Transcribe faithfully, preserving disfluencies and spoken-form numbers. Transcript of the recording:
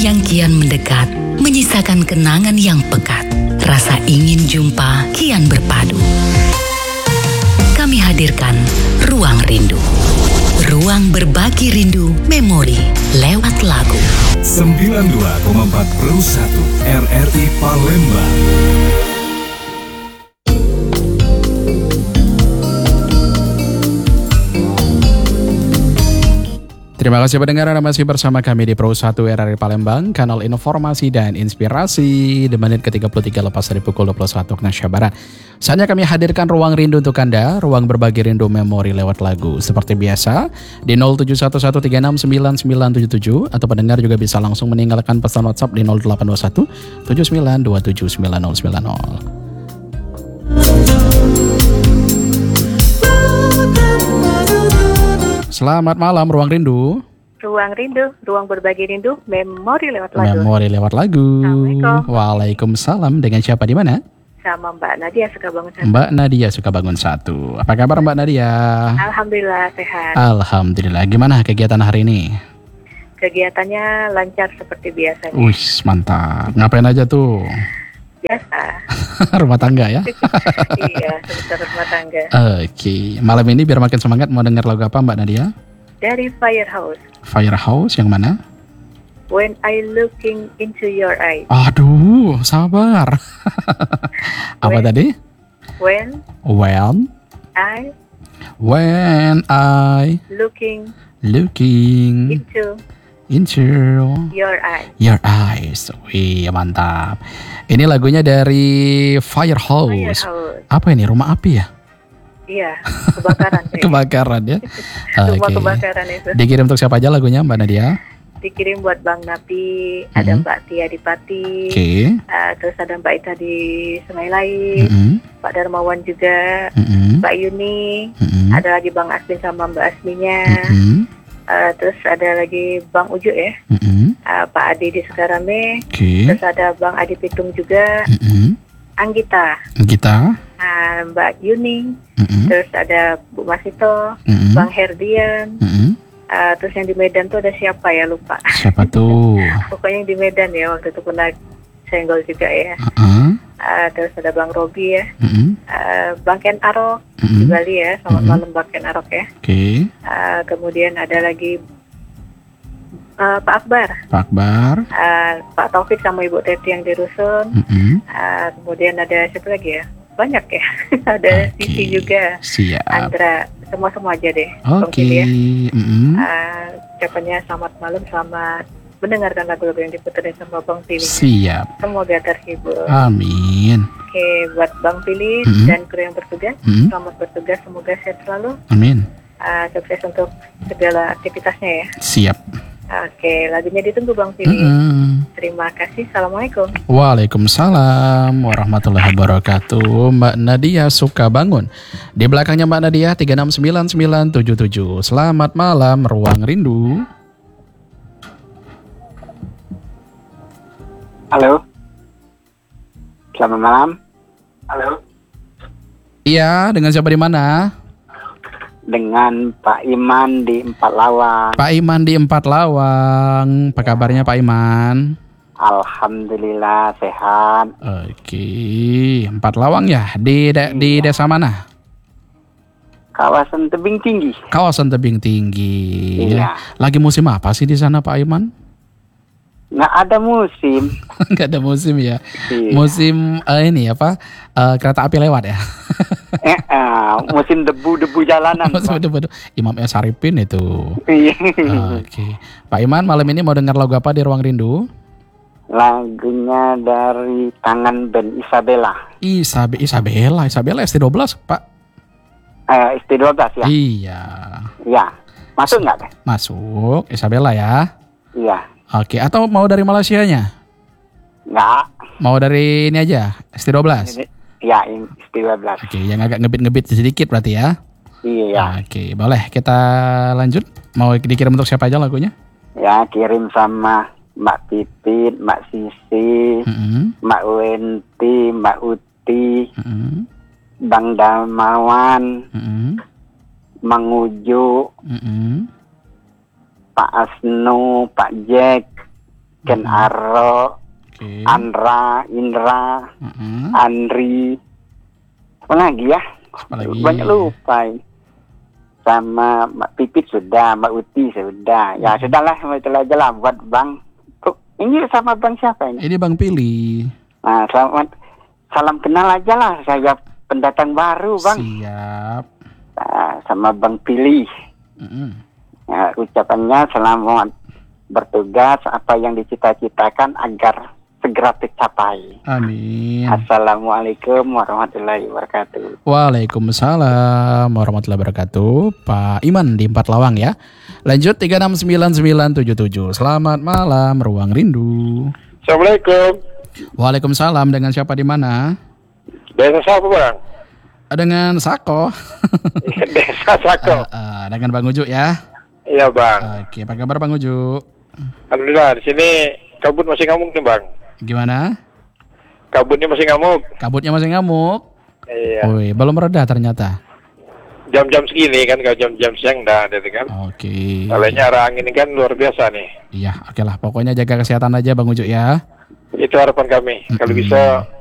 yang kian mendekat, menyisakan kenangan yang pekat. Rasa ingin jumpa kian berpadu. Kami hadirkan Ruang Rindu. Ruang berbagi rindu memori lewat lagu. sembilan puluh dua koma empat Pro satu R R I Palembang. Terima kasih pendengar, Anda masih bersama kami di Pro satu R R I Palembang, kanal informasi dan inspirasi. Di menit ke tiga puluh tiga lepas dari pukul dua puluh satu Indonesia Barat. Saatnya kami hadirkan Ruang Rindu untuk Anda, ruang berbagi rindu memori lewat lagu. Seperti biasa, di nol tujuh satu satu tiga enam sembilan sembilan tujuh tujuh atau pendengar juga bisa langsung meninggalkan pesan WhatsApp di nol delapan dua satu tujuh sembilan dua tujuh sembilan nol sembilan nol. Selamat malam Ruang Rindu. Ruang Rindu, ruang berbagi rindu, memori lewat lagu. Memori lewat lagu. Assalamualaikum. Waalaikumsalam. Dengan siapa di mana? Sama Mbak Nadia Sukabangun satu. Mbak Nadia Sukabangun satu. Apa kabar Mbak Nadia? Alhamdulillah sehat. Alhamdulillah. Gimana kegiatan hari ini? Kegiatannya lancar seperti biasa. Wih, mantap. Ngapain aja tuh? Biasa. Rumah tangga ya? Iya, seputar rumah tangga. Oke, malam ini biar makin semangat mau dengar lagu apa Mbak Nadia? Dari Firehouse. Firehouse yang mana? When I looking into your eyes. Aduh, sabar. Apa When- tadi? When When I When I looking looking into into your eyes. your eyes. Wih, mantap. Ini lagunya dari Firehouse. Firehouse. Apa ini? Rumah api ya? Iya, kebakaran. kayaknya. Kebakaran ya. Rumah Oke. kebakaran itu. Dikirim untuk siapa aja lagunya Mbak Nadia? Dikirim buat Bang Napi, ada Mhm. Mbak Tia di Pati. Oke. Uh, terus ada Mbak Ita di Sungai Lain, Mm-mm. Pak Darmawan juga, Mm-mm. Mbak Yuni, Mm-mm. ada lagi Bang Asmin sama Mbak Asminya, Mm-mm. uh, terus ada lagi Bang Uju ya, Mm-mm. uh, Pak Adi di Sukarame, Oke. terus ada Bang Adi Pitung juga, Mm-mm. Anggita, Kita. uh, Mbak Yuni, Mm-mm. terus ada Bu Masito, Mm-mm. Bang Herdian, Mm-mm. uh, terus yang di Medan tuh ada siapa ya lupa, Siapa tuh? pokoknya yang di Medan ya waktu itu pernah senggol juga ya. Uh-uh. Uh, terus ada Bang Robi ya, Mm-mm. uh, Bang Ken Arok di Mm-mm. Bali ya, selamat Mhm. malam Bang Ken Arok ya. Oke. Uh, kemudian ada lagi uh, Pak Akbar, Pak Akbar. uh, Pak Taufik sama Ibu Teti yang di Rusun. Mm-mm. Uh, kemudian ada siapa lagi ya? Banyak ya. ada Oke. Sisi juga, Siap. Andra, semua-semua aja deh. Bang Oke. Pilih ya. Mm-mm. Uh, ucapannya selamat malam, selamat mendengarkan lagu-lagu yang diputerin sama Bang Pilih. Siap. Semoga terhibur. Amin. Oke, buat Bang Pilih Mhm. dan kru yang bertugas, Mm-mm. selamat bertugas, semoga sehat selalu, Amin. uh, sukses untuk segala aktivitasnya ya. Siap. Oke, lagunya ditunggu Bang Pilih. Mm-mm. Terima kasih, Assalamualaikum. Waalaikumsalam warahmatullahi wabarakatuh. Mbak Nadia Sukabangun. Di belakangnya Mbak Nadia tiga enam sembilan sembilan tujuh tujuh. Selamat malam Ruang Rindu. Halo. Selamat malam. Halo. Iya, dengan siapa di mana? Dengan Pak Iman di Empat Lawang. Pak Iman di Empat Lawang. Apa kabarnya Pak Iman? Alhamdulillah sehat. Oke, Empat Lawang ya. Di de- di Iya. desa mana? Kawasan tebing tinggi. Kawasan Tebing Tinggi. Iya. Lagi musim apa sih di sana Pak Iman? Nggak ada musim. Nggak ada musim ya. Iya. Musim eh, ini apa? Eh, kereta api lewat ya. eh, eh, musim debu-debu jalanan. Musim Pak. debu. Imam S. Haripin itu. Iya. Oke. Pak Iman malam ini mau dengar lagu apa di Ruang Rindu? Lagunya dari tangan band Isabella. Isabe Isabella, Isabella S T dua belas, Pak. Eh, S T dua belas ya. Iya. Iya. Masuk nggak deh? Masuk Isabella ya. Iya. Oke, atau mau dari Malaysianya? Nggak. Mau dari ini aja, S T dua belas. Iya, ini S T dua belas. Oke, yang agak ngebit-ngebit sedikit berarti ya. Iya. Oke, boleh kita lanjut. Mau dikirim untuk siapa aja lagunya? Ya, kirim sama Mbak Pipit, Mbak Sisi, Mm-mm, Mbak Wenti, Mbak Uti, mm-mm, Bang Damawan, mm-mm, Mang Uju, mm-mm, Pak Asno, Pak Jack, Ken Aro, Oke. Andra, Indra, Mm-mm. Andri, apa lagi ya? Apa lagi? Banyak lupa. ini. Sama Mak Pipit sudah, Mak Uti sudah. Ya sudahlah, itu aja lah buat Bang. Oh, ini sama Bang siapa ini? Ini Bang Pilih. Nah, selamat, salam kenal aja lah. Saya pendatang baru, Bang. Siap. Nah, sama Bang Pilih. Mm-mm. Ya, ucapannya selamat bertugas apa yang dicita-citakan agar segera tercapai. Amin. Assalamualaikum warahmatullahi wabarakatuh. Waalaikumsalam warahmatullahi wabarakatuh. Pak Iman di Empat Lawang ya. Lanjut tiga enam sembilan sembilan tujuh tujuh. Selamat malam Ruang Rindu. Assalamualaikum. Waalaikumsalam, dengan siapa di mana? Desa siapa bang? Dengan Sako. Desa Sako. Eh, eh, dengan Bang Uju ya. Iya bang. Oke, apa kabar Bang Uju? Alhamdulillah di sini kabut masih ngamuk nih bang. Gimana? Kabutnya masih ngamuk. Kabutnya masih ngamuk? Iya. Woi, belum reda ternyata. Jam-jam segini kan, kalau jam-jam siang dah ada kan. Oke. Soalnya arah angin ini kan luar biasa nih. Iya, oke lah. Pokoknya jaga kesehatan aja Bang Uju ya. Itu harapan kami. Kalau bisa